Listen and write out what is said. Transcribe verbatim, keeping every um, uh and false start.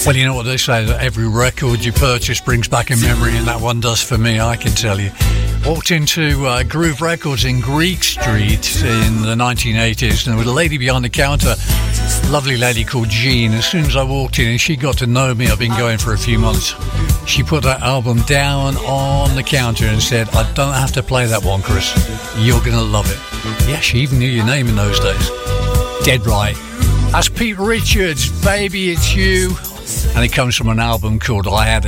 Well, you know what they say, that every record you purchase brings back a memory, and that one does for me, I can tell you. Walked into uh, Groove Records in Greek Street in the nineteen eighties, and there was a lady behind the counter, a lovely lady called Jean. As soon as I walked in, and she got to know me, I've been going for a few months, she put that album down on the counter and said, I don't have to play that one, Chris. You're going to love it. Yeah, she even knew your name in those days. Dead right. That's Pete Richards, Baby It's You. And it comes from an album called I Had a